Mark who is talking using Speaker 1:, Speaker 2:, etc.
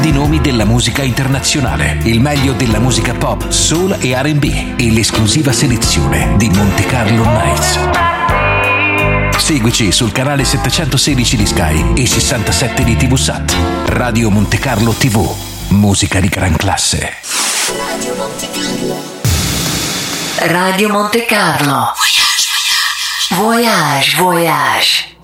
Speaker 1: grandi nomi della musica internazionale, il meglio della musica pop, soul e R&B e l'esclusiva selezione di Monte Carlo Nights. Seguici sul canale 716 di Sky e 67 di TV Sat. Radio Monte Carlo TV, musica di gran classe.
Speaker 2: Radio Monte Carlo. Voyage, voyage.